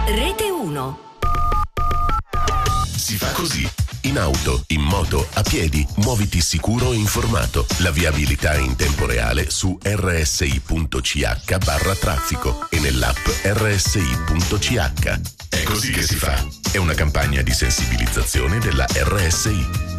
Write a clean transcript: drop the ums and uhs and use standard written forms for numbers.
Rete 1. Si fa così. In auto, in moto, a piedi, muoviti sicuro e informato. La viabilità in tempo reale su rsi.ch/traffico e nell'app rsi.ch. È così che si fa. È una campagna di sensibilizzazione della RSI.